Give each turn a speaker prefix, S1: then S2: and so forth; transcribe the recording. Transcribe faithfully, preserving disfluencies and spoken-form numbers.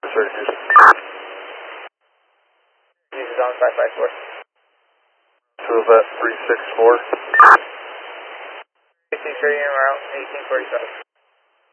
S1: Sorry, Houston.
S2: This is on five five four.
S1: So is that three six four?
S2: eighteen thirty en route, eighteen forty-five.